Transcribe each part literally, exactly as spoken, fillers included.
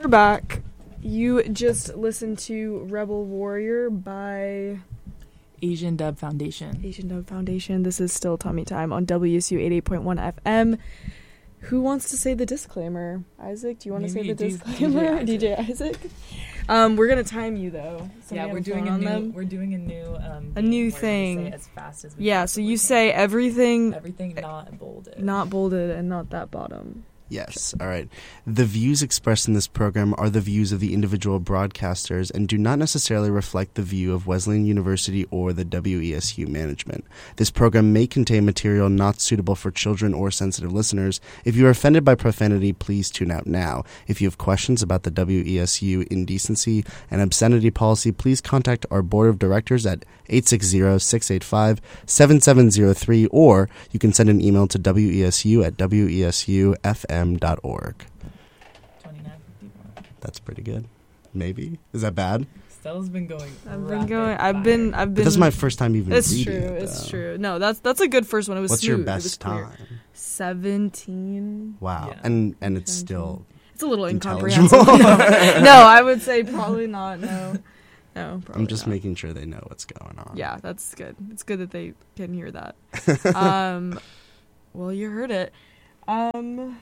we're back. You just listened to Rebel Warrior by Asian Dub Foundation. Asian Dub Foundation. This is still Tommy Time on W S U eighty-eight point one F M. Who wants to say the disclaimer? Isaac, do you want to say the D- disclaimer? D J Isaac. D J Isaac. Um, we're gonna time you though. Somebody yeah, we're have doing a on new. them. We're doing a new. Um, A game new where we thing. Say as fast as we Yeah, so possibly you can. say everything, everything not bolded. not bolded, and not that bottom. Yes, all right. The views expressed in this program are the views of the individual broadcasters and do not necessarily reflect the view of Wesleyan University or the W E S U management. This program may contain material not suitable for children or sensitive listeners. If you are offended by profanity, please tune out now. If you have questions about the W E S U indecency and obscenity policy, please contact our board of directors at eight six zero, six eight five, seven seven zero three, or you can send an email to W E S U at W E S U F M dot org. twenty-nine fifty-one. That's pretty good. Maybe. Is that bad? Stella's been going. I've been rapid going. fire. I've been. I've But been. this is my first time even It's reading true. it, It's though. true. No, that's that's a good first one. It was What's smooth. your It was best clear. time? Seventeen. Wow. Yeah. And and it's Seventeen. still It's a little intelligible. incomprehensible. No, I would say probably not. No, no. Probably I'm just not. making sure they know what's going on. Yeah, that's good. It's good that they can hear that. um, well, you heard it. Um,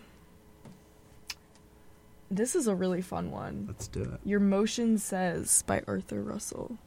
this is a really fun one. Let's do it. Your Motion Says by Arthur Russell.